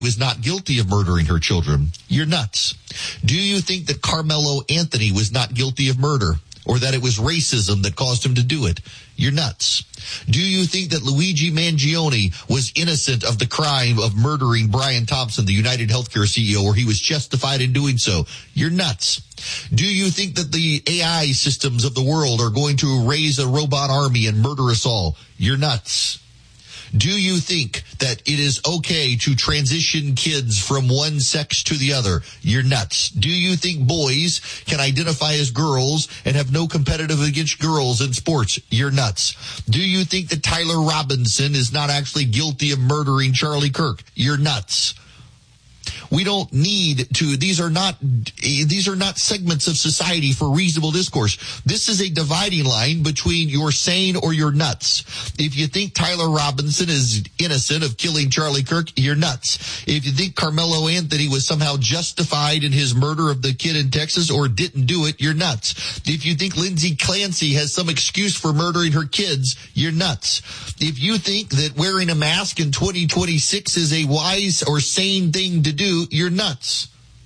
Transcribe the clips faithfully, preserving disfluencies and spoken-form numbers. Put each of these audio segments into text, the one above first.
was not guilty of murdering her children? You're nuts. Do you think that Carmelo Anthony was not guilty of murder, or that it was racism that caused him to do it? You're nuts. Do you think that Luigi Mangione was innocent of the crime of murdering Brian Thompson, the United Healthcare C E O, or he was justified in doing so? You're nuts. Do you think that the A I systems of the world are going to raise a robot army and murder us all? You're nuts. Do you think that it is okay to transition kids from one sex to the other? You're nuts. Do you think boys can identify as girls and have no competitive against girls in sports? You're nuts. Do you think that Tyler Robinson is not actually guilty of murdering Charlie Kirk? You're nuts. We don't need to, these are not, these are not segments of society for reasonable discourse. This is a dividing line between you're sane or you're nuts. If you think Tyler Robinson is innocent of killing Charlie Kirk, you're nuts. If you think Carmelo Anthony was somehow justified in his murder of the kid in Texas or didn't do it, you're nuts. If you think Lindsay Clancy has some excuse for murdering her kids, you're nuts. If you think that wearing a mask in twenty twenty-six is a wise or sane thing to do, you're nuts.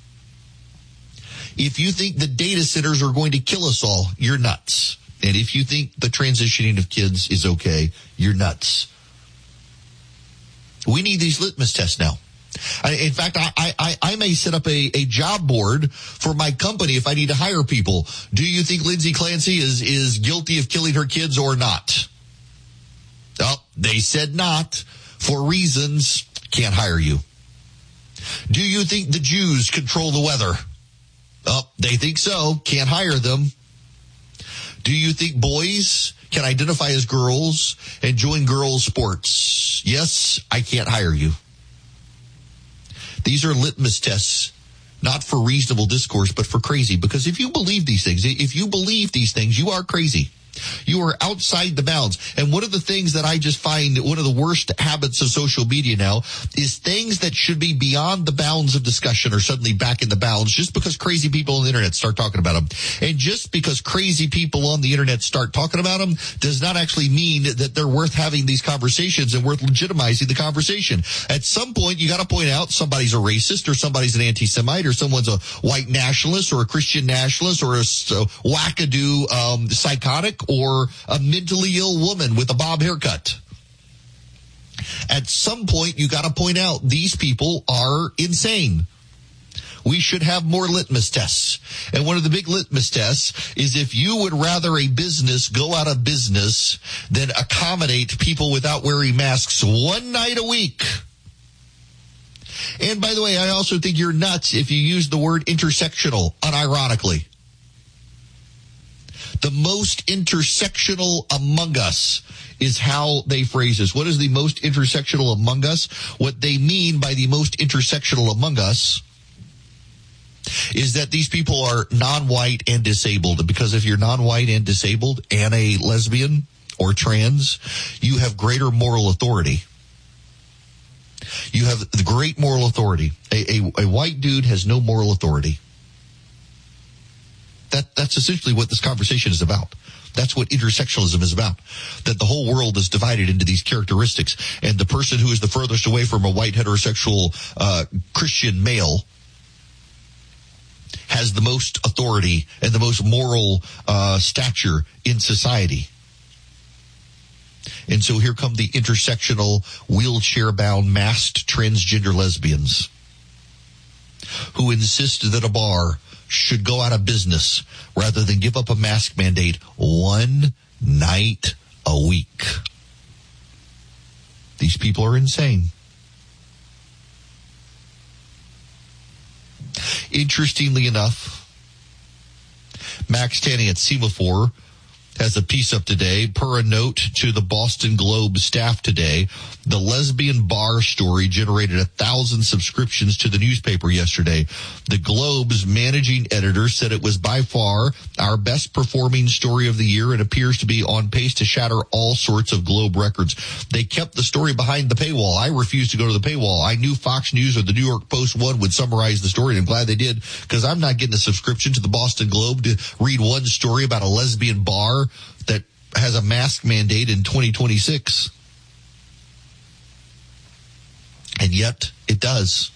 If you think the data centers are going to kill us all, you're nuts. And if you think the transitioning of kids is okay, you're nuts. We need these litmus tests now. I, in fact, I, I, I may set up a, a job board for my company if I need to hire people. Do you think Lindsay Clancy is, is guilty of killing her kids or not? Oh, they said not. For reasons, can't hire you. Do you think the Jews control the weather? Oh, they think so. Can't hire them. Do you think boys can identify as girls and join girls' sports? Yes, I can't hire you. These are litmus tests, not for reasonable discourse, but for crazy. Because if you believe these things, if you believe these things, you are crazy. You are outside the bounds. And one of the things that I just find one of the worst habits of social media now is things that should be beyond the bounds of discussion are suddenly back in the bounds just because crazy people on the internet start talking about them. And just because crazy people on the internet start talking about them does not actually mean that they're worth having these conversations and worth legitimizing the conversation. At some point, you got to point out somebody's a racist or somebody's an anti-Semite or someone's a white nationalist or a Christian nationalist or a, a wackadoo um, psychotic or a mentally ill woman with a bob haircut. At some point, you got to point out these people are insane. We should have more litmus tests. And one of the big litmus tests is if you would rather a business go out of business than accommodate people without wearing masks one night a week. And by the way, I also think you're nuts if you use the word intersectional unironically. The most intersectional among us is how they phrase this. What is the most intersectional among us? What they mean by the most intersectional among us is that these people are non-white and disabled. Because if you're non-white and disabled and a lesbian or trans, you have greater moral authority. You have the great moral authority. A, a, a white dude has no moral authority. That, that's essentially what this conversation is about. That's what intersectionalism is about. That the whole world is divided into these characteristics. And the person who is the furthest away from a white heterosexual uh, Christian male has the most authority and the most moral uh, stature in society. And so here come the intersectional, wheelchair-bound, masked transgender lesbians who insist that a bar should go out of business rather than give up a mask mandate one night a week. These people are insane. Interestingly enough, Max Tanny at Semaphore has a piece up today. Per a note to the Boston Globe staff today, the lesbian bar story generated a thousand subscriptions to the newspaper yesterday. The Globe's managing editor said it was by far our best performing story of the year and appears to be on pace to shatter all sorts of Globe records. They kept the story behind the paywall. I refused to go to the paywall. I knew Fox News or the New York Post one would summarize the story, and I'm glad they did, because I'm not getting a subscription to the Boston Globe to read one story about a lesbian bar that has a mask mandate in twenty twenty-six. And yet it does.